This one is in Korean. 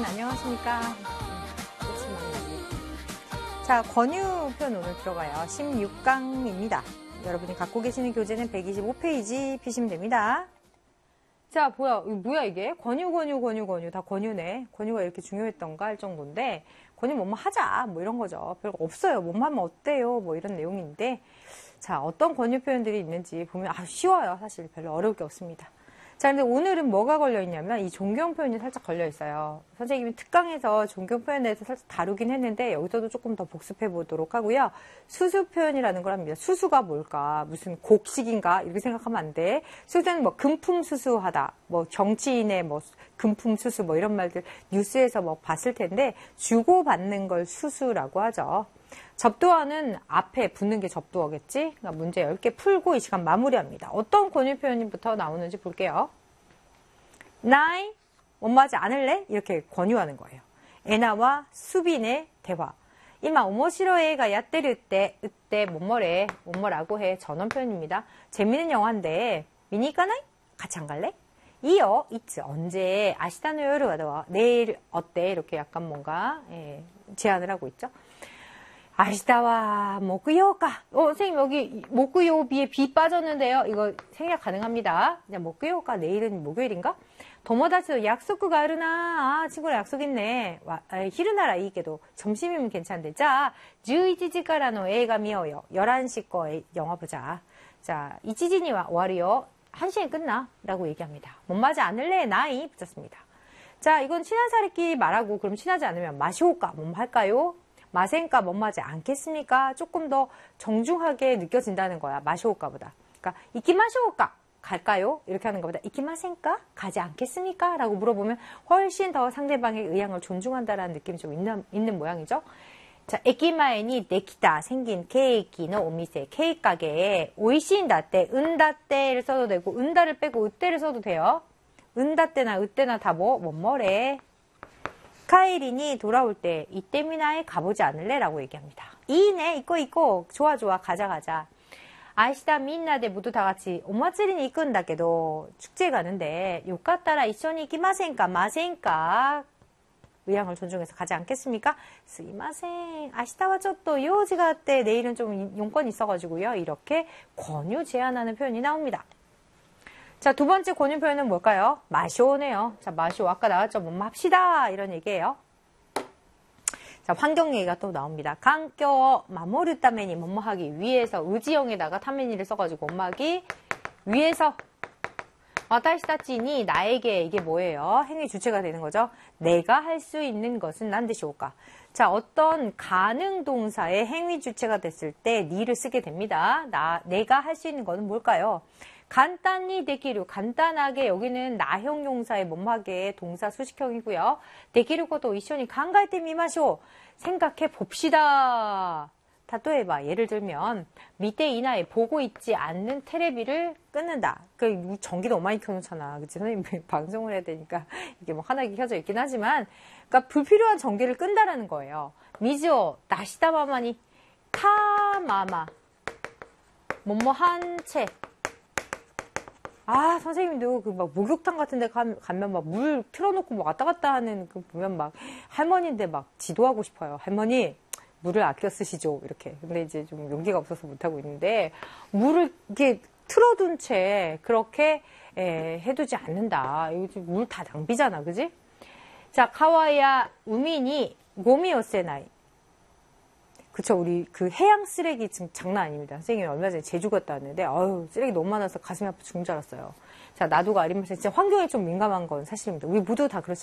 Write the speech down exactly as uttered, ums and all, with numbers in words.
안녕하십니까. 자, 권유 표현 오늘 들어가요. 십육 강입니다. 여러분이 갖고 계시는 교재는 백이십오 페이지 피시면 됩니다. 자, 뭐야, 뭐야 이게? 권유, 권유, 권유, 권유. 다 권유네. 권유가 이렇게 중요했던가 할 정도인데, 권유 뭐뭐 하자. 뭐 이런 거죠. 별거 없어요. 뭐뭐 하면 어때요? 뭐 이런 내용인데, 자, 어떤 권유 표현들이 있는지 보면, 아, 쉬워요. 사실 별로 어려울 게 없습니다. 자, 근데 오늘은 뭐가 걸려있냐면, 이 존경 표현이 살짝 걸려있어요. 선생님이 특강에서 존경 표현에 대해서 살짝 다루긴 했는데, 여기서도 조금 더 복습해 보도록 하고요. 수수 표현이라는 걸 합니다. 수수가 뭘까? 무슨 곡식인가? 이렇게 생각하면 안 돼. 수수는 뭐, 금품수수하다. 뭐, 정치인의 뭐, 금품수수 뭐 이런 말들 뉴스에서 뭐 봤을 텐데, 주고받는 걸 수수라고 하죠. 접두어는 앞에 붙는 게 접두어겠지? 그러니까 문제 열 개 풀고 이 시간 마무리합니다. 어떤 권유 표현부터 나오는지 볼게요. 나이, 엄마하지 않을래? 이렇게 권유하는 거예요. 에나와 수빈의 대화. 이마 오모시로에가 야떼를 때, 으때 뭐뭐래, 뭐뭐라고 해. 전원 표현입니다. 재밌는 영화인데, 미니까나이? 같이 안 갈래? 이어, 이츠, 언제, 아시다노 요르 와도 내일 어때? 이렇게 약간 뭔가, 예, 제안을 하고 있죠. 아시다와 목요일까? 어, 선생님 여기 목요일비에 비 빠졌는데요. 이거 생략 가능합니다. 그냥 목요일까? 내일은 목요일인가? 도모다치도 약속구가 아르나. 아, 친구랑 약속 있네. 와, 아, 히르나라 이게도 점심이면 괜찮은데. 자, 십일 시からの 映画見ようよ. 열한 시 거에 영화 보자. 자, 일時には終わるよ. 한 시에 끝나. 라고 얘기합니다. 못 맞지 않을래? 나이 붙였습니다. 자, 이건 친한 사람끼리 말하고 그럼 친하지 않으면 마시오까? 뭐 할까요? 마센가 뭐하지 않겠습니까? 조금 더 정중하게 느껴진다는 거야. 마시오까보다. 그러니까 이키마시오까 갈까요? 이렇게 하는 것보다 이키마센까 가지 않겠습니까? 라고 물어보면 훨씬 더 상대방의 의향을 존중한다라는 느낌이 좀 있는, 있는 모양이죠. 자, 에키마에니 데키다 생긴 케이키의 오미세 케이크 가게에 오이시인다떼 은다떼를 써도 되고 은다를 빼고 으떼를 써도 돼요. 은다떼나 으떼나 다 뭐 뭐뭐래. 카이린이 돌아올 때 이때 미나에 가보지 않을래? 라고 얘기합니다. 이네 있고 있고 좋아 좋아 가자 가자. 아시다 민나데 모두 다 같이 오마츠리니 이끈다게도 축제에 가는데 요까따라 이쇼니 이키마센까 마센까 의향을 존중해서 가지 않겠습니까? 스이마센 아시다와 쩌또 요지가 때 내일은 좀 용건이 있어가지고요. 이렇게 권유 제안하는 표현이 나옵니다. 자, 두 번째 권유 표현은 뭘까요? 마쇼네요. 자, 마쇼. 아까 나왔죠? 뭐, 합시다. 이런 얘기예요. 자, 환경 얘기가 또 나옵니다. 강껴, 마모르 따메니, 뭐뭐 하기 위해서, 의지형에다가 타메니를 써가지고, 엄마기 위해서. 와타시타치니, 나에게, 이게 뭐예요? 행위 주체가 되는 거죠. 내가 할 수 있는 것은 난데시오까? 자, 어떤 가능 동사의 행위 주체가 됐을 때, 니를 쓰게 됩니다. 나, 내가 할 수 있는 것은 뭘까요? 간단히 데키루, 간단하게 여기는 나형 용사의 몸하게 동사 수식형이고요. 데키루코도 이쇼니 간가이때 미마쇼. 생각해 봅시다. 다또해봐. 예를 들면 밑에 이나에 보고 있지 않는 테레비를 끊는다. 그 전기 너무 많이 켜놓잖아. 그치? 선생님 방송을 해야 되니까 이게 뭐 하나씩 켜져 있긴 하지만, 그러니까 불필요한 전기를 끈다라는 거예요. 미지오 나시다마마니 카마마 뭐뭐 한 채. 아, 선생님도 그 막 목욕탕 같은 데 가면 막 물 틀어놓고 막 왔다 갔다 하는 그 보면 막 할머니인데 막 지도하고 싶어요. 할머니, 물을 아껴 쓰시죠. 이렇게. 근데 이제 좀 용기가 없어서 못하고 있는데, 물을 이렇게 틀어둔 채 그렇게 에, 해두지 않는다. 이거 물 다 낭비잖아. 그지? 자, 카와야 우민이 고미요세나이. 그쵸, 우리 그 해양 쓰레기 지금 장난 아닙니다. 선생님이 얼마 전에 제주 갔다 왔는데, 어휴, 쓰레기 너무 많아서 가슴이 아파 죽는 줄 알았어요. 자, 나도가 아리면서 진짜 환경에 좀 민감한 건 사실입니다. 우리 모두 다 그렇지